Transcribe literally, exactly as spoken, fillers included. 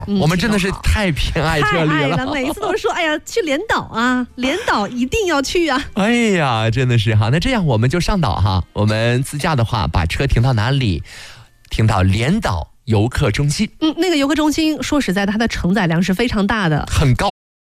嗯、我们真的是太偏爱这里了， 太爱了，每一次都说哎呀去连岛啊，连岛一定要去啊。 哎呀，真的是哈。那这样我们就上岛哈，我们自驾的话把车停到哪里？停到连岛游客中心。 嗯，那个游客中心说实在它的承载量是非常大的， 很高。